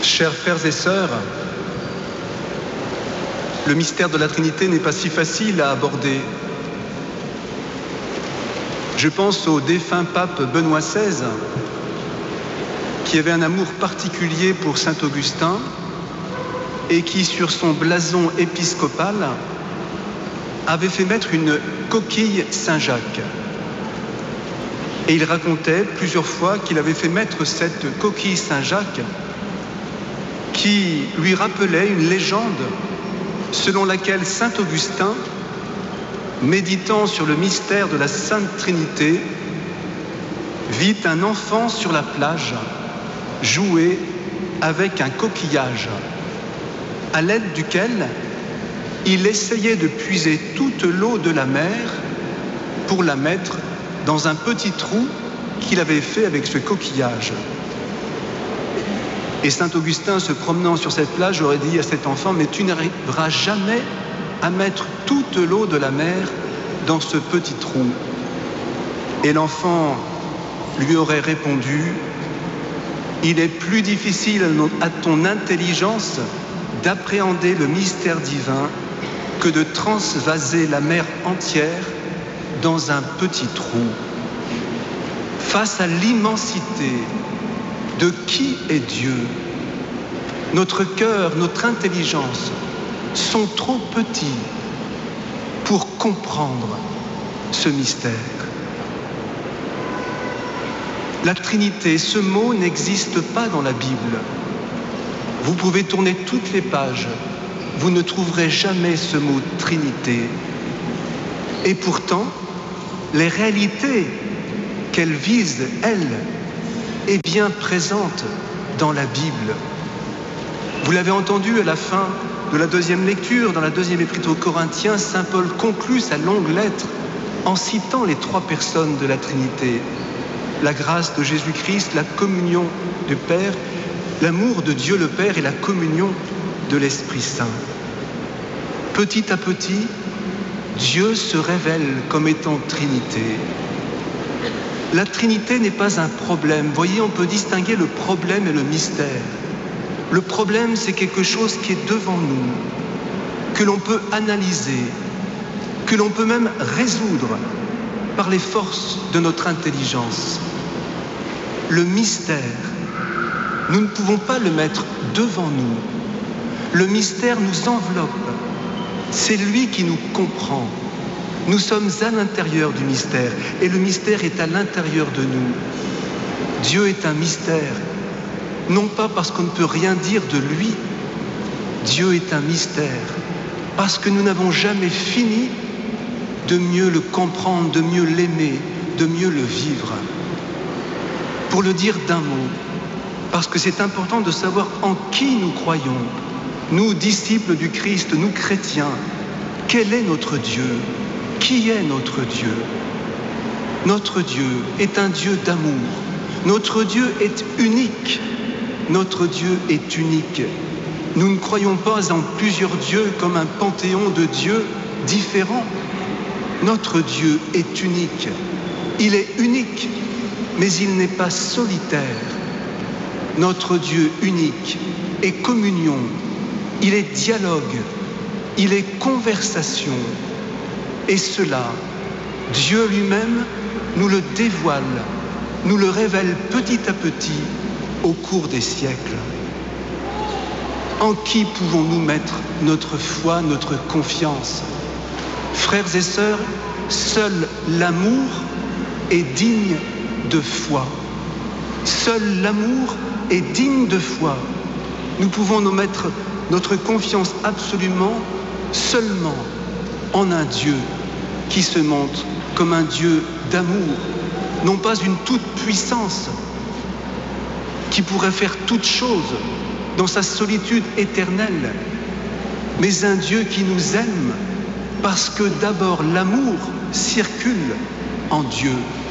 Chers frères et sœurs, le mystère de la Trinité n'est pas si facile à aborder. Je pense au défunt pape Benoît XVI, qui avait un amour particulier pour saint Augustin et qui, sur son blason épiscopal, avait fait mettre une coquille Saint-Jacques. Et il racontait plusieurs fois qu'il avait fait mettre cette coquille Saint-Jacques qui lui rappelait une légende selon laquelle saint Augustin, méditant sur le mystère de la Sainte Trinité, vit un enfant sur la plage jouer avec un coquillage, à l'aide duquel il essayait de puiser toute l'eau de la mer pour la mettre dans un petit trou qu'il avait fait avec ce coquillage. Et saint Augustin, se promenant sur cette plage, aurait dit à cet enfant: mais tu n'arriveras jamais à mettre toute l'eau de la mer dans ce petit trou. Et l'enfant lui aurait répondu: il est plus difficile à ton intelligence d'appréhender le mystère divin que de transvaser la mer entière dans un petit trou. Face à l'immensité de qui est Dieu, notre cœur, notre intelligence sont trop petits pour comprendre ce mystère. La Trinité, ce mot n'existe pas dans la Bible. Vous pouvez tourner toutes les pages, vous ne trouverez jamais ce mot Trinité. Et pourtant, les réalités qu'elle vise, elle, est bien présente dans la Bible. Vous l'avez entendu à la fin de la deuxième lecture, dans la deuxième épître aux Corinthiens, saint Paul conclut sa longue lettre en citant les trois personnes de la Trinité: la grâce de Jésus-Christ, la communion du Père, l'amour de Dieu le Père et la communion de l'Esprit Saint. Petit à petit, Dieu se révèle comme étant Trinité. La Trinité n'est pas un problème. Vous voyez, on peut distinguer le problème et le mystère. Le problème, c'est quelque chose qui est devant nous, que l'on peut analyser, que l'on peut même résoudre par les forces de notre intelligence. Le mystère, nous ne pouvons pas le mettre devant nous. Le mystère nous enveloppe. C'est lui qui nous comprend. Nous sommes à l'intérieur du mystère et le mystère est à l'intérieur de nous. Dieu est un mystère, non pas parce qu'on ne peut rien dire de lui. Dieu est un mystère parce que nous n'avons jamais fini de mieux le comprendre, de mieux l'aimer, de mieux le vivre. Pour le dire d'un mot, parce que c'est important de savoir en qui nous croyons, nous, disciples du Christ, nous chrétiens. Quel est notre Dieu? Qui est notre Dieu? Notre Dieu est un Dieu d'amour. Notre Dieu est unique. Notre Dieu est unique. Nous ne croyons pas en plusieurs dieux comme un panthéon de dieux différents. Notre Dieu est unique. Il est unique, mais il n'est pas solitaire. Notre Dieu unique est communion. Il est dialogue. Il est conversation. Et cela, Dieu lui-même nous le dévoile, nous le révèle petit à petit au cours des siècles. En qui pouvons-nous mettre notre foi, notre confiance? Frères et sœurs, seul l'amour est digne de foi. Seul l'amour est digne de foi. Nous pouvons nous mettre notre confiance absolument, seulement en un Dieu qui se montre comme un Dieu d'amour, non pas une toute-puissance qui pourrait faire toute chose dans sa solitude éternelle, mais un Dieu qui nous aime parce que d'abord l'amour circule en Dieu.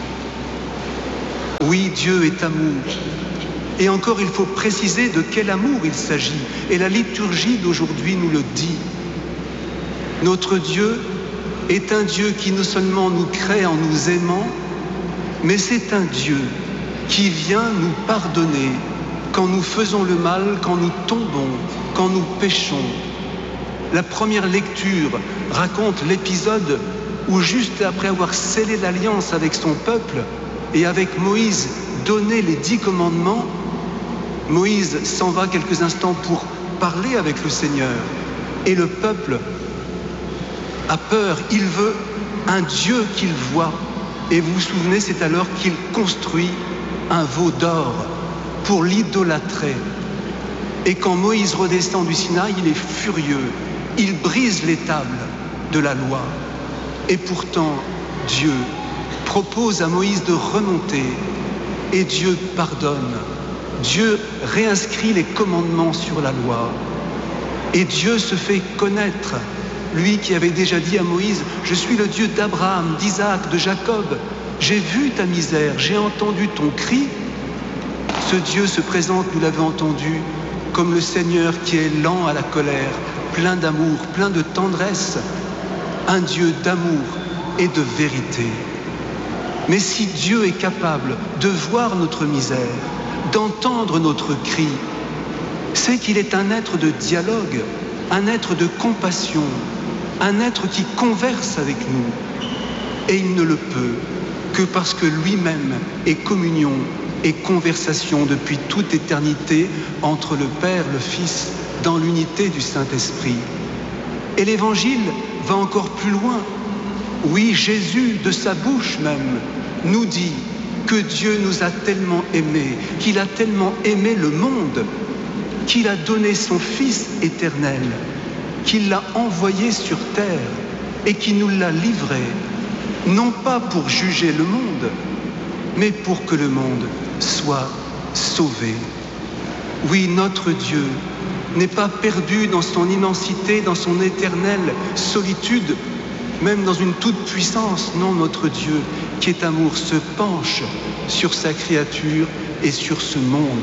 Oui, Dieu est amour. Et encore, il faut préciser de quel amour il s'agit. Et la liturgie d'aujourd'hui nous le dit. Notre Dieu est un Dieu qui non seulement nous crée en nous aimant, mais c'est un Dieu qui vient nous pardonner quand nous faisons le mal, quand nous tombons, quand nous péchons. La première lecture raconte l'épisode où, juste après avoir scellé l'alliance avec son peuple et avec Moïse donné les 10 commandements, Moïse s'en va quelques instants pour parler avec le Seigneur. Et le peuple a peur, il veut un Dieu qu'il voit. Et vous vous souvenez, c'est alors qu'il construit un veau d'or pour l'idolâtrer. Et quand Moïse redescend du Sinaï, il est furieux. Il brise les tables de la loi. Et pourtant, Dieu propose à Moïse de remonter. Et Dieu pardonne. Dieu réinscrit les commandements sur la loi. Et Dieu se fait connaître. Lui qui avait déjà dit à Moïse, « Je suis le Dieu d'Abraham, d'Isaac, de Jacob. J'ai vu ta misère, j'ai entendu ton cri. » Ce Dieu se présente, nous l'avons entendu, comme le Seigneur qui est lent à la colère, plein d'amour, plein de tendresse, un Dieu d'amour et de vérité. Mais si Dieu est capable de voir notre misère, d'entendre notre cri, c'est qu'il est un être de dialogue, un être de compassion, un être qui converse avec nous. Et il ne le peut que parce que lui-même est communion et conversation depuis toute éternité entre le Père, le Fils, dans l'unité du Saint-Esprit. Et l'Évangile va encore plus loin. Oui, Jésus, de sa bouche même, nous dit que Dieu nous a tellement aimés, qu'il a tellement aimé le monde, qu'il a donné son Fils éternel, qu'il l'a envoyé sur terre et qu'il nous l'a livré, non pas pour juger le monde, mais pour que le monde soit sauvé. Oui, notre Dieu n'est pas perdu dans son immensité, dans son éternelle solitude, même dans une toute-puissance. Non, notre Dieu, qui est amour, se penche sur sa créature et sur ce monde.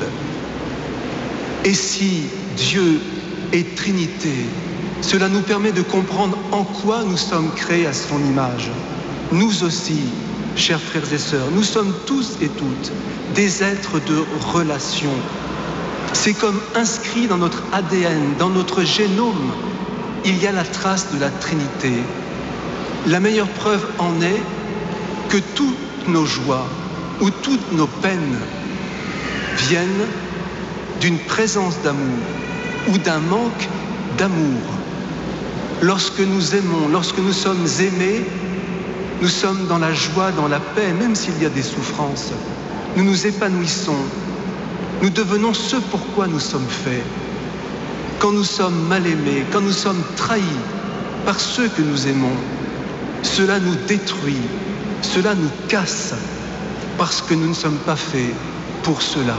Et si Dieu est Trinité, cela nous permet de comprendre en quoi nous sommes créés à son image. Nous aussi, chers frères et sœurs, nous sommes tous et toutes des êtres de relation. C'est comme inscrit dans notre ADN, dans notre génome, il y a la trace de la Trinité. La meilleure preuve en est que toutes nos joies ou toutes nos peines viennent d'une présence d'amour ou d'un manque d'amour. Lorsque nous aimons, lorsque nous sommes aimés, nous sommes dans la joie, dans la paix, même s'il y a des souffrances. Nous nous épanouissons. Nous devenons ce pourquoi nous sommes faits. Quand nous sommes mal aimés, quand nous sommes trahis par ceux que nous aimons, cela nous détruit, cela nous casse, parce que nous ne sommes pas faits pour cela.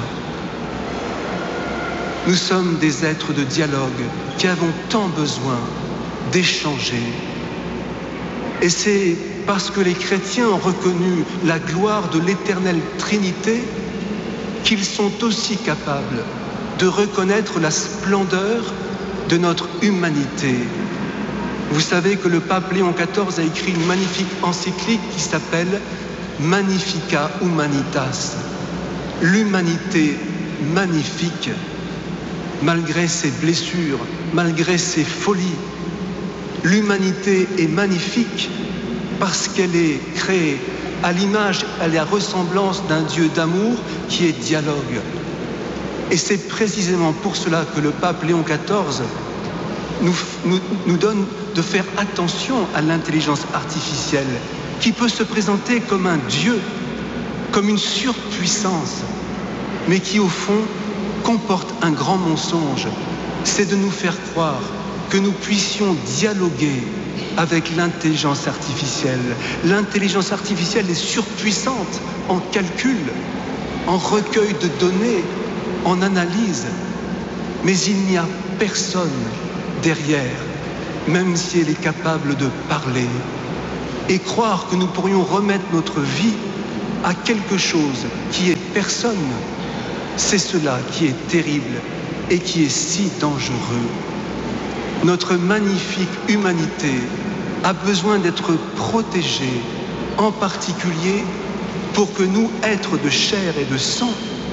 Nous sommes des êtres de dialogue qui avons tant besoin d'échanger. Et c'est parce que les chrétiens ont reconnu la gloire de l'éternelle Trinité qu'ils sont aussi capables de reconnaître la splendeur de notre humanité. Vous savez que le pape Léon XIV a écrit une magnifique encyclique qui s'appelle Magnificat Humanitas. L'humanité magnifique, malgré ses blessures, malgré ses folies. L'humanité est magnifique parce qu'elle est créée à l'image, à la ressemblance d'un Dieu d'amour qui est dialogue. Et c'est précisément pour cela que le pape Léon XIV nous donne de faire attention à l'intelligence artificielle qui peut se présenter comme un Dieu, comme une surpuissance, mais qui au fond comporte un grand mensonge. C'est de nous faire croire que nous puissions dialoguer avec l'intelligence artificielle. L'intelligence artificielle est surpuissante en calcul, en recueil de données, en analyse. Mais il n'y a personne derrière, même si elle est capable de parler. Et croire que nous pourrions remettre notre vie à quelque chose qui est personne, c'est cela qui est terrible et qui est si dangereux. Notre magnifique humanité a besoin d'être protégée, en particulier pour que nous, êtres de chair et de sang,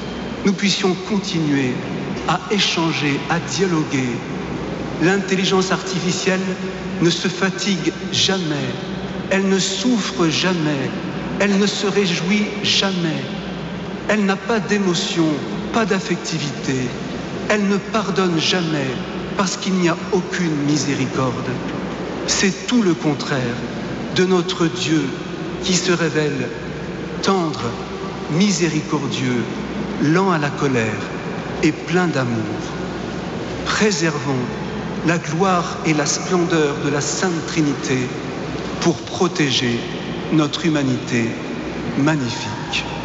nous puissions continuer à échanger, à dialoguer. L'intelligence artificielle ne se fatigue jamais, elle ne souffre jamais, elle ne se réjouit jamais, elle n'a pas d'émotion, pas d'affectivité, elle ne pardonne jamais parce qu'il n'y a aucune miséricorde. C'est tout le contraire de notre Dieu qui se révèle tendre, miséricordieux, lent à la colère et plein d'amour. Préservons la gloire et la splendeur de la Sainte Trinité pour protéger notre humanité magnifique.